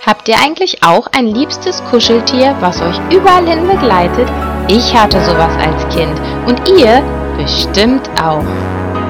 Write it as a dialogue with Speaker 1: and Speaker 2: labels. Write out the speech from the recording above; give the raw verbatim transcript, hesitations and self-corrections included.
Speaker 1: Habt ihr eigentlich auch ein liebstes Kuscheltier, was euch überall hin begleitet? Ich hatte sowas als Kind und ihr bestimmt auch.